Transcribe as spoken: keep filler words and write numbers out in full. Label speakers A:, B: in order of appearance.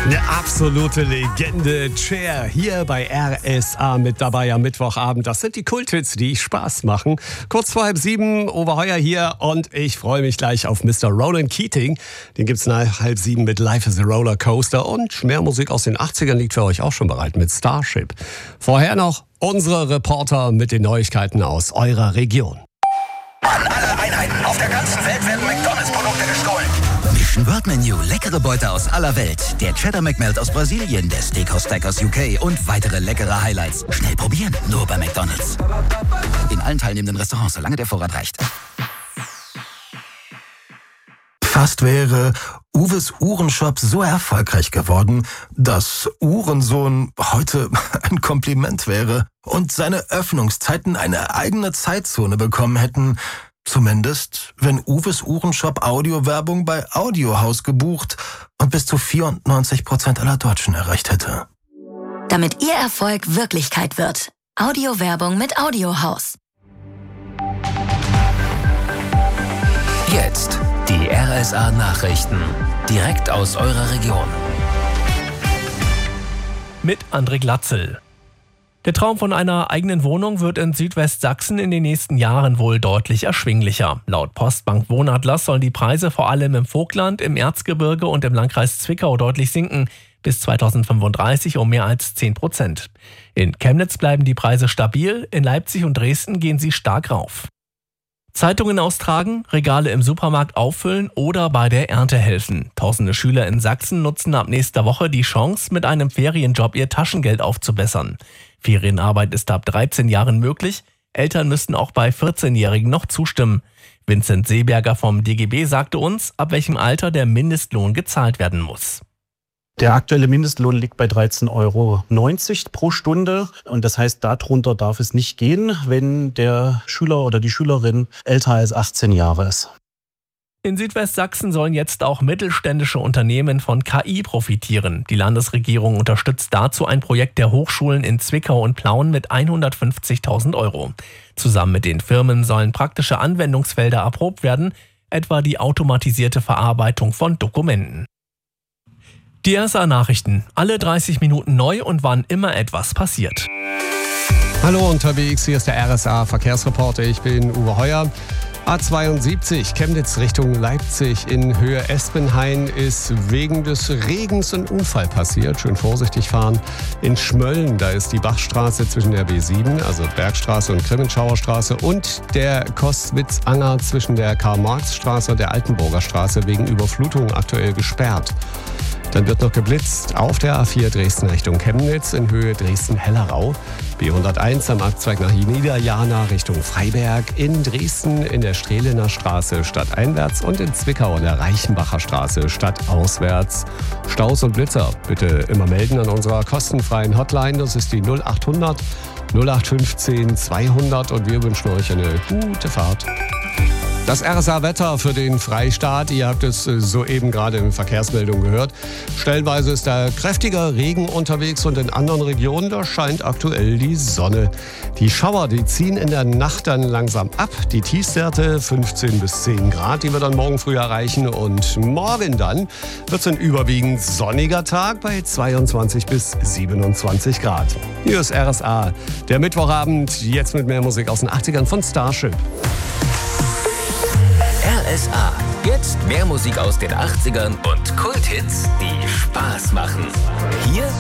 A: Eine absolute Legende. Cher hier bei R S A mit dabei am Mittwochabend. Das sind die Kulthits, die Spaß machen. Kurz vor halb sieben, Oberheuer hier und ich freue mich gleich auf Mister Roland Keating. Den gibt's nach halb sieben mit Life is a Roller Coaster und mehr Musik aus den achtzigern liegt für euch auch schon bereit mit Starship. Vorher noch unsere Reporter mit den Neuigkeiten aus eurer Region.
B: An alle Einheiten auf der ganzen Welt werden McDonalds-Produkte gestohlen.
C: Mission World Menu, leckere Beute aus aller Welt. Der Cheddar McMelt aus Brasilien, der Steakhouse Stack aus U K und weitere leckere Highlights. Schnell probieren, nur bei McDonalds. In allen teilnehmenden Restaurants, solange der Vorrat reicht.
D: Fast wäre Uwes Uhrenshop so erfolgreich geworden, dass Uhrensohn heute ein Kompliment wäre und seine Öffnungszeiten eine eigene Zeitzone bekommen hätten. Zumindest, wenn Uwes Uhrenshop Audiowerbung bei Audiohaus gebucht und bis zu vierundneunzig Prozent aller Deutschen erreicht hätte.
E: Damit Ihr Erfolg Wirklichkeit wird. Audiowerbung mit Audiohaus.
F: Jetzt die R S A-Nachrichten. Direkt aus eurer Region.
G: Mit André Glatzel. Der Traum von einer eigenen Wohnung wird in Südwestsachsen in den nächsten Jahren wohl deutlich erschwinglicher. Laut Postbank Wohnatlas sollen die Preise vor allem im Vogtland, im Erzgebirge und im Landkreis Zwickau deutlich sinken, bis zweitausendfünfunddreißig um mehr als zehn Prozent. In Chemnitz bleiben die Preise stabil, in Leipzig und Dresden gehen sie stark rauf. Zeitungen austragen, Regale im Supermarkt auffüllen oder bei der Ernte helfen. Tausende Schüler in Sachsen nutzen ab nächster Woche die Chance, mit einem Ferienjob ihr Taschengeld aufzubessern. Ferienarbeit ist ab dreizehn Jahren möglich. Eltern müssen auch bei vierzehnjährigen noch zustimmen. Vincent Seeberger vom D G B sagte uns, ab welchem Alter der Mindestlohn gezahlt werden muss.
H: Der aktuelle Mindestlohn liegt bei dreizehn Euro neunzig pro Stunde und das heißt, darunter darf es nicht gehen, wenn der Schüler oder die Schülerin älter als achtzehn Jahre ist.
G: In Südwestsachsen sollen jetzt auch mittelständische Unternehmen von K I profitieren. Die Landesregierung unterstützt dazu ein Projekt der Hochschulen in Zwickau und Plauen mit hundertfünfzigtausend Euro. Zusammen mit den Firmen sollen praktische Anwendungsfelder erprobt werden, etwa die automatisierte Verarbeitung von Dokumenten. Die R S A-Nachrichten, alle dreißig Minuten neu und wann immer etwas passiert.
A: Hallo unterwegs, hier ist der R S A-Verkehrsreporter, ich bin Uwe Heuer. A zweiundsiebzig, Chemnitz Richtung Leipzig in Höhe Espenhain ist wegen des Regens ein Unfall passiert. Schön vorsichtig fahren. In Schmölln, da ist die Bachstraße zwischen der B sieben, also Bergstraße und Grimmenschauer Straße und der Kostwitz-Anger zwischen der Karl-Marx-Straße und der Altenburger Straße wegen Überflutung aktuell gesperrt. Dann wird noch geblitzt auf der A vier Dresden Richtung Chemnitz in Höhe Dresden-Hellerau. B hunderteins am Abzweig nach Niederjana Richtung Freiberg. In Dresden in der Strehlener Straße stadteinwärts und in Zwickau in der Reichenbacher Straße stadtauswärts. Staus und Blitzer bitte immer melden an unserer kostenfreien Hotline. Das ist die null achthundert null acht fünfzehn zweihundert und wir wünschen euch eine gute Fahrt. Das R S A-Wetter für den Freistaat, ihr habt es soeben gerade in Verkehrsmeldungen gehört. Stellenweise ist da kräftiger Regen unterwegs und in anderen Regionen, da scheint aktuell die Sonne. Die Schauer, die ziehen in der Nacht dann langsam ab. Die Tiefstwerte fünfzehn bis zehn Grad, die wir dann morgen früh erreichen. Und morgen dann wird es ein überwiegend sonniger Tag bei zweiundzwanzig bis siebenundzwanzig Grad. Hier ist R S A, der Mittwochabend, jetzt mit mehr Musik aus den achtzigern von Starship.
F: R S A. Jetzt mehr Musik aus den achtzigern und Kulthits, die Spaß machen. Hier